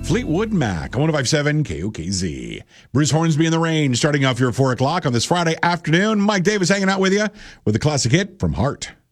Fleetwood Mac on 105.7 KOKZ. Bruce Hornsby in the Rain starting off your 4 o'clock on this Friday afternoon. Mike Davis hanging out with you with a classic hit from Heart.